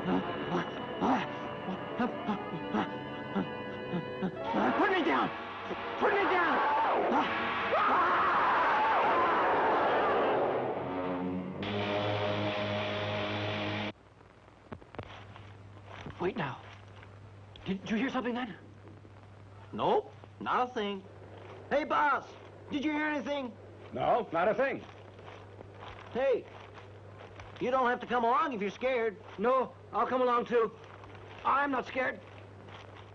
Put me down! Put me down! Wait now. Did you hear something then? Nope, not a thing. Hey, boss, did you hear anything? No, not a thing. Hey, you don't have to come along if you're scared. No, I'll come along too. I'm not scared.